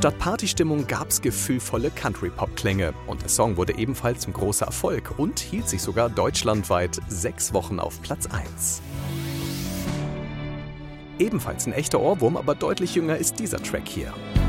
Statt Partystimmung gab's gefühlvolle Country-Pop-Klänge. Und der Song wurde ebenfalls ein großer Erfolg und hielt sich sogar deutschlandweit 6 Wochen auf Platz 1. Ebenfalls ein echter Ohrwurm, aber deutlich jünger ist dieser Track hier.